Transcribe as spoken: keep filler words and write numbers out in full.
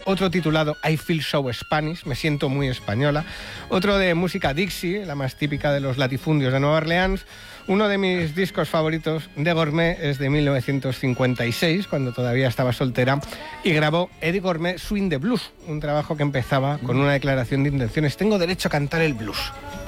otro titulado I Feel So Spanish, me siento muy española, otro de música Dixie, la más típica de los latifundios de Nueva Orleans. Uno de mis discos favoritos de Gourmet es de mil novecientos cincuenta y seis, cuando todavía estaba soltera, y grabó Eddie Gourmet Swing the Blues, un trabajo que empezaba con una declaración de intenciones: tengo derecho a cantar el blues.